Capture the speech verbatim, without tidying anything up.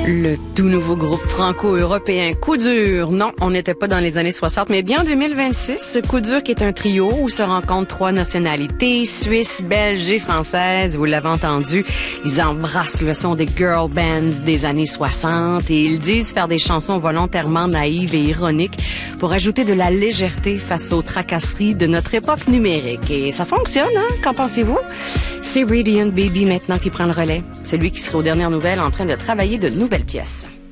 Le tout nouveau groupe franco-européen Coup dur. Non, on n'était pas dans les années soixante, mais bien deux mille vingt-six. Coup dur qui est un trio où se rencontrent trois nationalités, suisse, belge et française. Vous l'avez entendu, ils embrassent le son des girl bands des années soixante et ils disent faire des chansons volontairement naïves et ironiques pour ajouter de la légèreté face aux tracasseries de notre époque numérique. Et ça fonctionne, hein? Qu'en pensez-vous? C'est Radiant Baby maintenant qui prend le relais. Celui qui serait aux dernières nouvelles en train de travailler de nouvelles pièces.